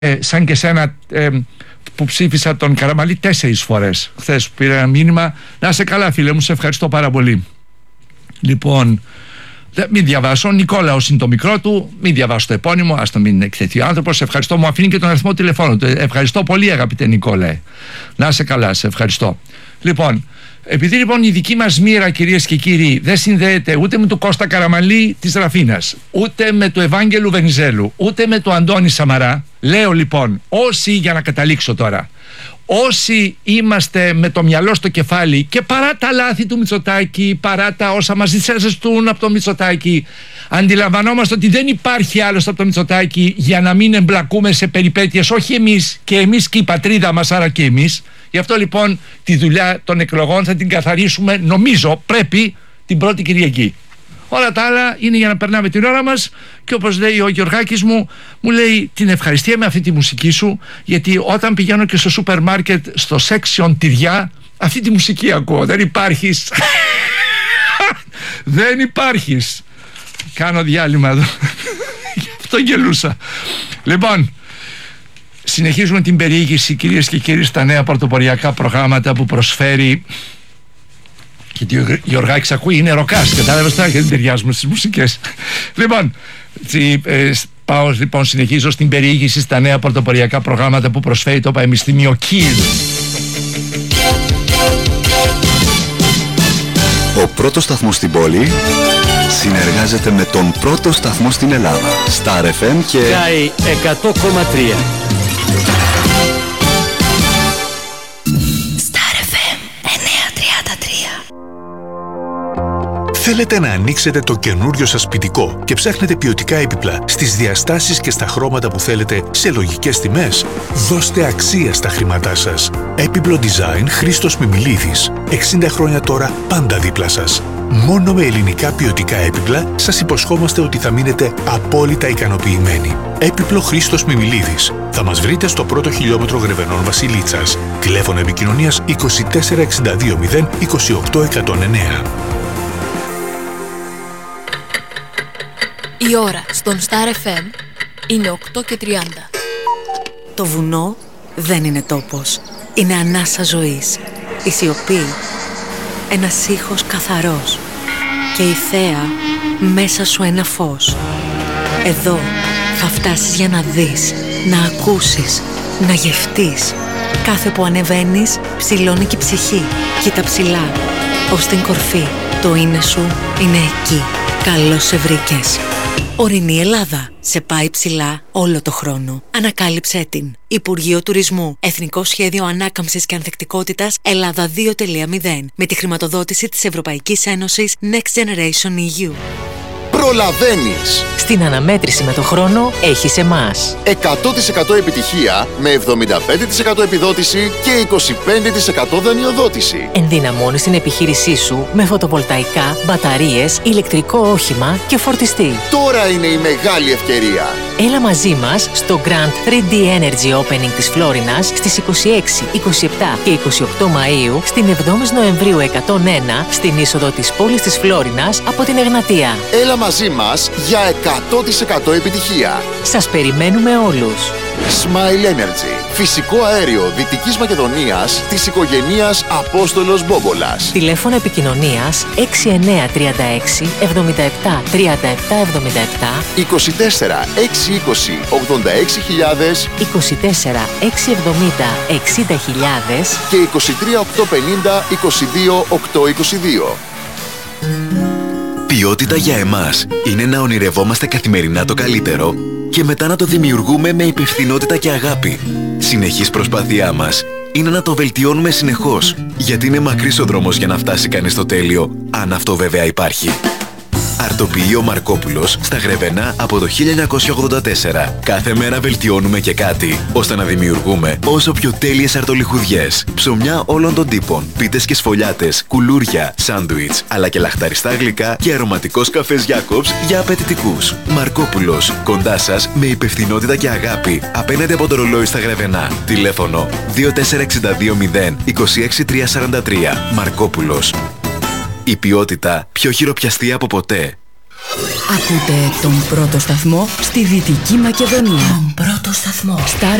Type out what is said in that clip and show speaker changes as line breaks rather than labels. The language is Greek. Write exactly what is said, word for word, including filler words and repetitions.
ε, σαν και σένα ε, που ψήφισα τον Καραμανλή τέσσερις φορές χθες, που πήρα ένα μήνυμα. Να είσαι καλά, φίλε μου, σε ευχαριστώ πάρα πολύ. Λοιπόν, μην διαβάσω. Νικόλαος είναι το μικρό του. Μην διαβάσω το επώνυμο. Ας το μην εκθεθεί ο άνθρωπος. Ευχαριστώ. Μου αφήνει και τον αριθμό τηλεφώνου. Ευχαριστώ πολύ, αγαπητέ Νικόλαε. Να είσαι καλά. Σε ευχαριστώ. Λοιπόν, επειδή λοιπόν η δική μας μοίρα, κυρίες και κύριοι, δεν συνδέεται ούτε με τον Κώστα Καραμανλή της Ραφίνας, ούτε με του Ευάγγελου Βενιζέλου, ούτε με του Αντώνη Σαμαρά, λέω λοιπόν, όσοι, για να καταλήξω τώρα, όσοι είμαστε με το μυαλό στο κεφάλι και παρά τα λάθη του Μητσοτάκη, παρά τα όσα μας ζεστούν από το Μητσοτάκη, αντιλαμβανόμαστε ότι δεν υπάρχει άλλος από το Μητσοτάκη για να μην εμπλακούμε σε περιπέτειες, όχι εμείς, και εμείς και η πατρίδα μας, άρα και εμείς. Γι' αυτό λοιπόν τη δουλειά των εκλογών θα την καθαρίσουμε, νομίζω πρέπει, την πρώτη Κυριακή. Όλα τα άλλα είναι για να περνάμε την ώρα μας, και όπως λέει ο Γιωργάκης μου, μου λέει την ευχαριστία με αυτή τη μουσική σου, γιατί όταν πηγαίνω και στο σούπερ μάρκετ, στο section τυριά, αυτή τη μουσική ακούω. Δεν υπάρχεις. Δεν υπάρχεις. Κάνω διάλειμμα εδώ. Γι' αυτό γελούσα. Λοιπόν, συνεχίζουμε την περιήγηση, κυρίες και κύριοι, στα νέα πρωτοποριακά προγράμματα που προσφέρει. Γιατί ο Γιωργάκης ακούει, είναι ροκάς, κατάλαβες τώρα, και δεν ταιριάζουμε στις μουσικές. Λοιπόν, τσι, ε, πάω λοιπόν, συνεχίζω στην περιήγηση στα νέα πρωτοποριακά προγράμματα που προσφέρει το Πανεπιστήμιο Κιλ.
Ο πρώτος σταθμός στην πόλη συνεργάζεται με τον πρώτο σταθμό στην Ελλάδα, Star εφ εμ και
Sky εκατό κόμμα τρία.
Θέλετε να ανοίξετε το καινούριο σας σπιτικό και ψάχνετε ποιοτικά έπιπλα στις διαστάσεις και στα χρώματα που θέλετε σε λογικές τιμές? Δώστε αξία στα χρήματά σας. Έπιπλο Design Χρήστος Μιμιλίδης. εξήντα χρόνια τώρα, πάντα δίπλα σας. Μόνο με ελληνικά ποιοτικά έπιπλα σας υποσχόμαστε ότι θα μείνετε απόλυτα ικανοποιημένοι. Έπιπλο Χρήστος Μιμιλίδης. Θα μας βρείτε στο πρώτο χιλιόμετρο Γρεβενών Βασιλίτσας. Τηλέφωνο επικοινωνίας είκοσι τέσσερα εξήντα δύο μηδέν είκοσι οκτώ εκατόν εννέα.
Η ώρα στον Star εφ εμ είναι οκτώ και τριάντα.
Το βουνό δεν είναι τόπος. Είναι ανάσα ζωής. Η σιωπή, ένας ήχος καθαρός. Και η θέα μέσα σου ένα φως. Εδώ θα φτάσεις για να δεις, να ακούσεις, να γευτείς. Κάθε που ανεβαίνεις, ψηλώνει και η ψυχή. Κοίτα ψηλά, ως την κορφή. Το είναι σου είναι εκεί. Καλώς σε βρήκες. Ορεινή Ελλάδα. Σε πάει ψηλά όλο το χρόνο. Ανακάλυψέ την. Υπουργείο Τουρισμού. Εθνικό Σχέδιο Ανάκαμψης και Ανθεκτικότητας Ελλάδα δύο τελεία μηδέν. Με τη χρηματοδότηση της Ευρωπαϊκής Ένωσης Next Generation ι γιου.
Προλαβαίνεις.
Στην αναμέτρηση με το χρόνο έχεις εμάς.
εκατό τοις εκατό επιτυχία με εβδομήντα πέντε τοις εκατό επιδότηση και είκοσι πέντε τοις εκατό δανειοδότηση.
Ενδυναμώνεις την επιχείρησή σου με φωτοβολταϊκά, μπαταρίες, ηλεκτρικό όχημα και φορτιστή.
Τώρα είναι η μεγάλη ευκαιρία.
Έλα μαζί μας στο Grand θρι ντι Energy Opening της Φλόρινας στις είκοσι έξι, είκοσι επτά και είκοσι οκτώ Μαΐου, στην εβδόμη Νοεμβρίου εκατόν ένα, στην είσοδο της πόλης της Φλόρινας από την Εγνατία.
Έλα μαζί μας για εκατό τοις εκατό επιτυχία.
Σας περιμένουμε όλους.
Smile Energy. Φυσικό αέριο Δυτικής Μακεδονίας της οικογενείας Απόστολος Μπόμπολας.
Τηλέφωνο επικοινωνίας έξι εννέα τρία έξι εβδομήντα επτά τριάντα επτά εβδομήντα επτά,
είκοσι τέσσερα έξι είκοσι ογδόντα έξι χιλιάδες,
είκοσι τέσσερα έξι εβδομήντα εξήντα χιλιάδες
και είκοσι τρία οκτακόσια πενήντα είκοσι δύο οκτακόσια είκοσι δύο.
Ποιότητα για εμάς είναι να ονειρευόμαστε καθημερινά το καλύτερο και μετά να το δημιουργούμε με υπευθυνότητα και αγάπη. Συνεχής προσπάθειά μας είναι να το βελτιώνουμε συνεχώς, γιατί είναι μακρύς ο δρόμος για να φτάσει κανείς στο τέλειο, αν αυτό βέβαια υπάρχει. Αρτοποιείο Μαρκόπουλος στα Γρεβενά από το χίλια εννιακόσια ογδόντα τέσσερα. Κάθε μέρα βελτιώνουμε και κάτι, ώστε να δημιουργούμε όσο πιο τέλειες αρτολιχουδιές. Ψωμιά όλων των τύπων, πίτες και σφολιάτες, κουλούρια, σάντουιτς, αλλά και λαχταριστά γλυκά και αρωματικός καφές Jacobs για απαιτητικούς. Μαρκόπουλος, κοντά σας με υπευθυνότητα και αγάπη, απέναντι από το ρολόι στα Γρεβενά. Τηλέφωνο δύο τέσσερα έξι δύο μηδέν είκοσι έξι τρία σαράντα τρία. Μαρκόπουλος. Η ποιότητα πιο χειροπιαστή από ποτέ.
Ακούτε τον πρώτο σταθμό στη Δυτική Μακεδονία. Τον πρώτο σταθμό. Star